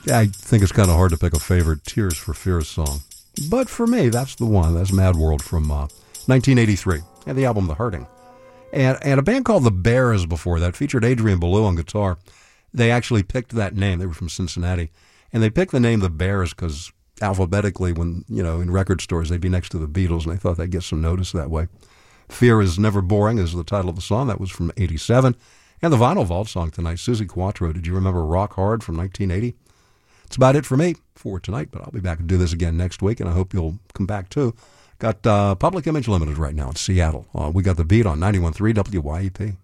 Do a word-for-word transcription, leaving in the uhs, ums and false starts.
I think it's kind of hard to pick a favorite Tears for Fears song. But for me, that's the one. That's Mad World from uh, nineteen eighty-three. And the album The Hurting. And, and a band called The Bears before that featured Adrian Belew on guitar. They actually picked that name. They were from Cincinnati. And they picked the name The Bears because alphabetically, when, you know, in record stores, they'd be next to the Beatles, and they thought they'd get some notice that way. Fear is Never Boring is the title of the song. That was from eighty-seven. And the Vinyl Vault song tonight, Suzi Quatro. Did you remember Rock Hard from nineteen eighty? That's about it for me for tonight, but I'll be back and do this again next week, and I hope you'll come back too. Got uh, Public Image Limited right now in Seattle. Uh, we got the beat on ninety-one point three W Y E P.